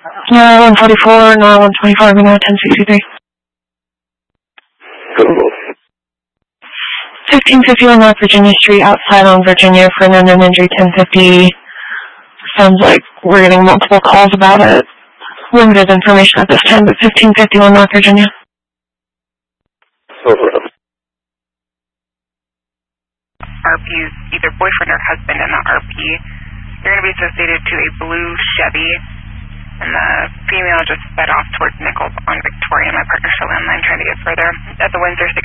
No, 144, no, 124, we know 1063. 1551 North Virginia Street, outside on Virginia, for an unknown injury, 1050. Sounds like we're getting multiple calls about it. Limited information at this time, but 1551 North Virginia. RP's either boyfriend or husband and the RP. You're going to be associated to a blue Chevy, and the female just sped off towards Nichols on Victoria. My partner's still in line trying to get further. At the Windsor